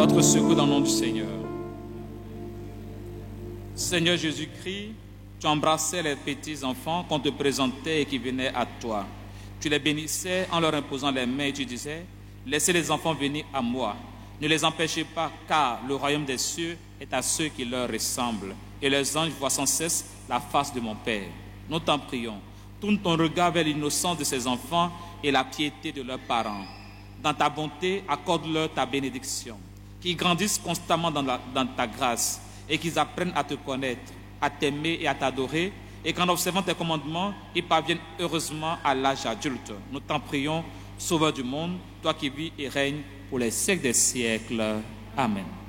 notre secours dans le nom du Seigneur. Seigneur Jésus-Christ, tu embrassais les petits enfants qu'on te présentait et qui venaient à toi. Tu les bénissais en leur imposant les mains et tu disais, laissez les enfants venir à moi. Ne les empêchez pas, car le royaume des cieux est à ceux qui leur ressemblent. Et les anges voient sans cesse la face de mon Père. Nous t'en prions. Tourne ton regard vers l'innocence de ces enfants et la piété de leurs parents. Dans ta bonté, accorde-leur ta bénédiction. Qu'ils grandissent constamment dans ta grâce et qu'ils apprennent à te connaître, à t'aimer et à t'adorer, et qu'en observant tes commandements, ils parviennent heureusement à l'âge adulte. Nous t'en prions, Sauveur du monde, toi qui vis et règnes pour les siècles des siècles. Amen.